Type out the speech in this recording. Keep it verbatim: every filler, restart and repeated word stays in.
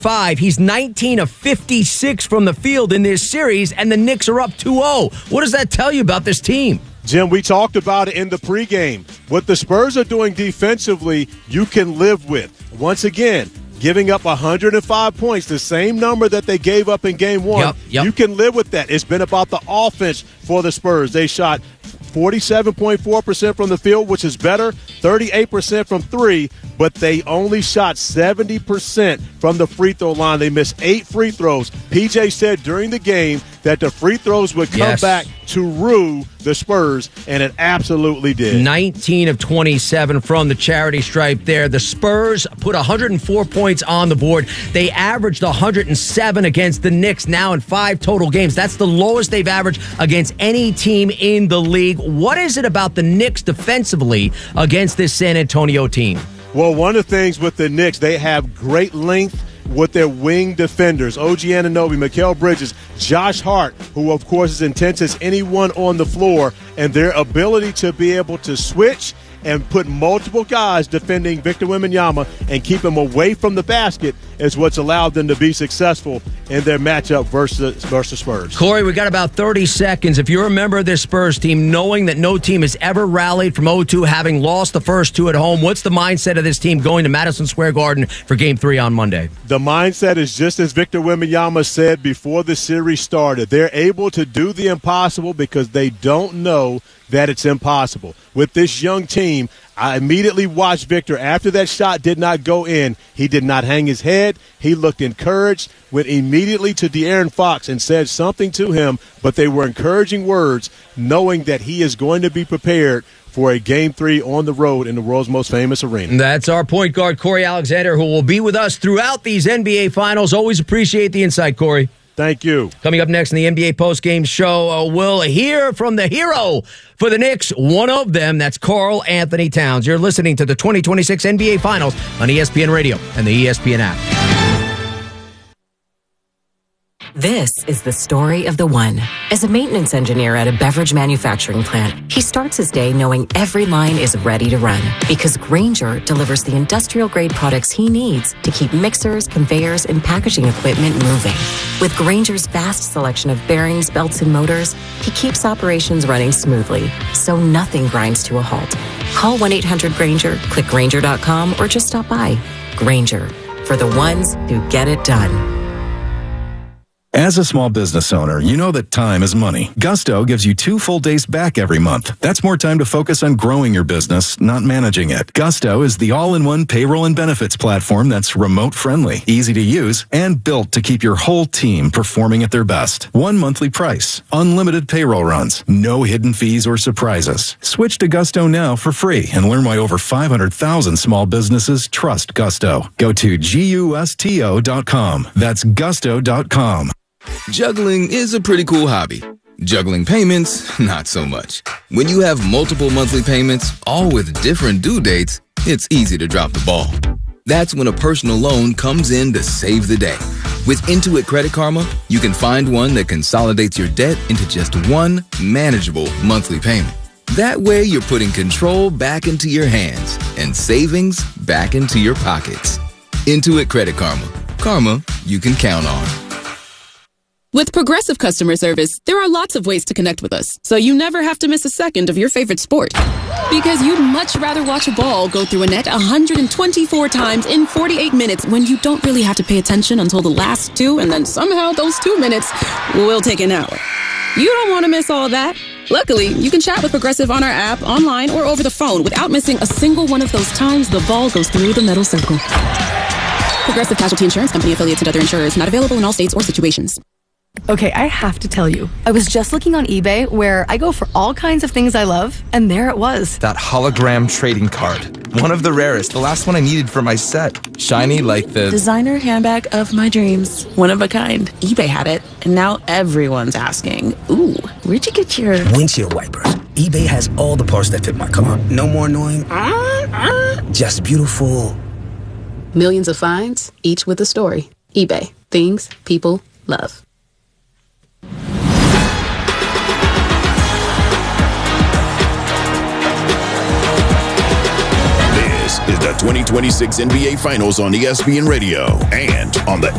Five. He's nineteen of fifty-six from the field in this series, and the Knicks are up two oh. What does that tell you about this team? Jim, we talked about it in the pregame. What the Spurs are doing defensively, you can live with. Once again, giving up one hundred five points, the same number that they gave up in game one. Yep, yep. You can live with that. It's been about the offense for the Spurs. They shot forty-seven point four percent from the field, which is better, thirty-eight percent from three, but they only shot seventy percent from the free throw line. They missed eight free throws. P J said during the game that the free throws would come yes. back to rue the Spurs, and it absolutely did. nineteen of twenty-seven from the charity stripe there. The Spurs put one hundred four points on the board. They averaged one hundred seven against the Knicks now in five total games. That's the lowest they've averaged against any team in the league. What is it about the Knicks defensively against this San Antonio team? Well, one of the things with the Knicks, they have great length with their wing defenders, O G Anunoby, Mikal Bridges, Josh Hart, who, of course, is intense as anyone on the floor, and their ability to be able to switch and put multiple guys defending Victor Wembanyama and keep him away from the basket is what's allowed them to be successful in their matchup versus versus Spurs. Corey, we got about thirty seconds. If you're a member of this Spurs team, knowing that no team has ever rallied from oh two, having lost the first two at home, what's the mindset of this team going to Madison Square Garden for Game three on Monday? The mindset is just as Victor Wembanyama said before the series started. They're able to do the impossible because they don't know that it's impossible. With this young team, I immediately watched Victor. After that shot did not go in, he did not hang his head. He looked encouraged, went immediately to De'Aaron Fox and said something to him, but they were encouraging words, knowing that he is going to be prepared for a Game three on the road in the world's most famous arena. That's our point guard, Corey Alexander, who will be with us throughout these N B A Finals. Always appreciate the insight, Corey. Thank you. Coming up next in the N B A postgame show, uh, we'll hear from the hero for the Knicks, one of them. That's Karl Anthony Towns. You're listening to the twenty twenty-six N B A Finals on E S P N Radio and the E S P N app. This is the story of the one. As a maintenance engineer at a beverage manufacturing plant, he starts his day knowing every line is ready to run because Grainger delivers the industrial-grade products he needs to keep mixers, conveyors, and packaging equipment moving. With Grainger's vast selection of bearings, belts, and motors, he keeps operations running smoothly, so nothing grinds to a halt. Call one eight hundred Grainger, click Grainger dot com, or just stop by. Grainger, for the ones who get it done. As a small business owner, you know that time is money. Gusto gives you two full days back every month. That's more time to focus on growing your business, not managing it. Gusto is the all-in-one payroll and benefits platform that's remote-friendly, easy to use, and built to keep your whole team performing at their best. One monthly price, unlimited payroll runs, no hidden fees or surprises. Switch to Gusto now for free and learn why over five hundred thousand small businesses trust Gusto. Go to gusto dot com. That's gusto dot com. Juggling is a pretty cool hobby. Juggling payments, not so much. When you have multiple monthly payments, all with different due dates, it's easy to drop the ball. That's when a personal loan comes in to save the day. With Intuit Credit Karma, you can find one that consolidates your debt into just one manageable monthly payment. That way, you're putting control back into your hands and savings back into your pockets. Intuit Credit Karma. Karma you can count on. With Progressive Customer Service, there are lots of ways to connect with us, so you never have to miss a second of your favorite sport. Because you'd much rather watch a ball go through a net one hundred twenty-four times in forty-eight minutes when you don't really have to pay attention until the last two, and then somehow those two minutes will take an hour. You don't want to miss all that. Luckily, you can chat with Progressive on our app, online, or over the phone without missing a single one of those times the ball goes through the metal circle. Progressive Casualty Insurance Company, affiliates and other insurers, not available in all states or situations. Okay, I have to tell you, I was just looking on eBay where I go for all kinds of things I love, and there it was. That hologram trading card. One of the rarest, the last one I needed for my set. Shiny like the... designer handbag of my dreams. One of a kind. eBay had it, and now everyone's asking, ooh, where'd you get your... windshield wipers. eBay has all the parts that fit my car. No more annoying... Uh, uh. Just beautiful. Millions of finds, each with a story. eBay. Things people love. is the twenty twenty-six N B A Finals on E S P N Radio and on the